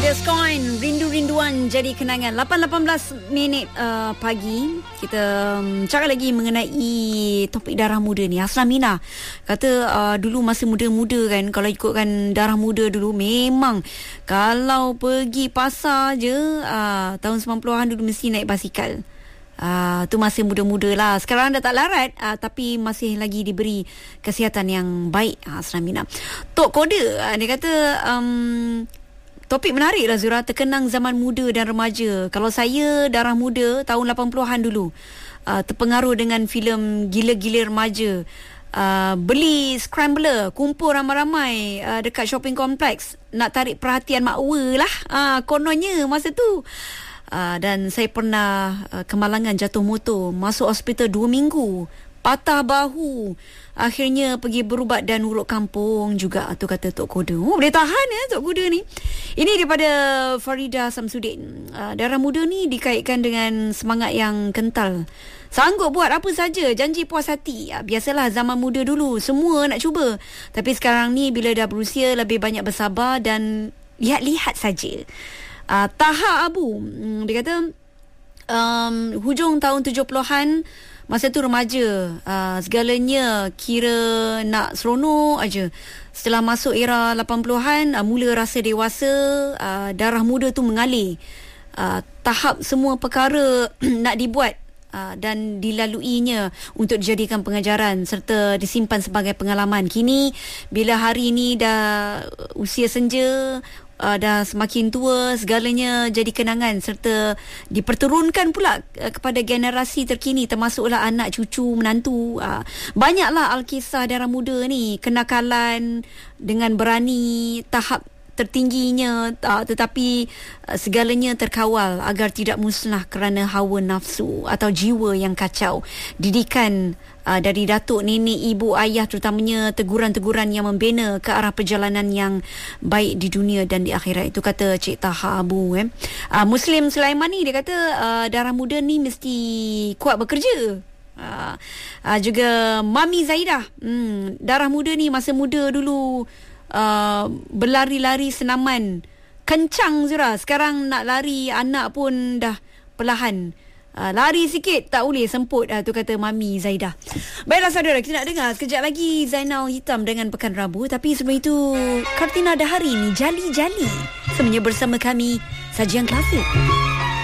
Coin, rindu-rinduan jadi kenangan. 8:18 pagi. Kita cakap lagi mengenai topik darah muda ni. Hasramina kata dulu masa muda-muda kan, kalau ikutkan darah muda dulu, memang kalau pergi pasar je tahun 90-an dulu mesti naik basikal. Tu masih muda-muda lah. Sekarang dah tak larat, tapi masih lagi diberi kesihatan yang baik. Hasramina Tok Kode, dia kata topik menarik lah Zura, terkenang zaman muda dan remaja. Kalau saya darah muda tahun 80-an dulu, terpengaruh dengan filem Gila-Gila Remaja. Beli scrambler, kumpul ramai-ramai dekat shopping kompleks, nak tarik perhatian makwa lah, kononnya masa tu. Dan saya pernah kemalangan jatuh motor, masuk hospital 2 minggu, patah bahu, akhirnya pergi berubat dan urut kampung juga. Tu kata Tok Koda. Boleh tahan ya Tok Koda ni. Ini daripada Farida Samsudin. Darah muda ni dikaitkan dengan semangat yang kental, sanggup buat apa saja, janji puas hati. Biasalah zaman muda dulu, semua nak cuba. Tapi sekarang ni bila dah berusia, lebih banyak bersabar dan lihat-lihat saja. Taha Abu, dia kata hujung tahun 70-an, masa tu remaja, segalanya kira nak seronok aja. Setelah masuk era 80-an, mula rasa dewasa, darah muda tu mengalir. Tahap semua perkara nak dibuat dan dilaluinya untuk dijadikan pengajaran serta disimpan sebagai pengalaman. Kini bila hari ni dah usia senja, dah semakin tua, segalanya jadi kenangan serta diperturunkan pula kepada generasi terkini, termasuklah anak, cucu, menantu. Banyaklah alkisah darah muda ni, kenakalan dengan berani, tahap tertingginya, tetapi segalanya terkawal agar tidak musnah kerana hawa nafsu atau jiwa yang kacau. Didikan dari datuk, nenek, ibu, ayah terutamanya, teguran-teguran yang membina ke arah perjalanan yang baik di dunia dan di akhirat. Itu kata Cik Taha Abu. Muslim Sulaiman ni, dia kata darah muda ni mesti kuat bekerja. Juga Mami Zaidah, darah muda ni masa muda dulu berlari-lari senaman kencang Zura. Sekarang nak lari anak pun dah perlahan, lari sikit tak boleh, semput. Tu kata Mami Zaidah. Baiklah saudara, kita nak dengar sekejap lagi Zainal Hitam dengan Pekan Rabu. Tapi sebelum itu, Kartina Dahari ni, Jali Jali sebenarnya bersama kami, sajian klasik.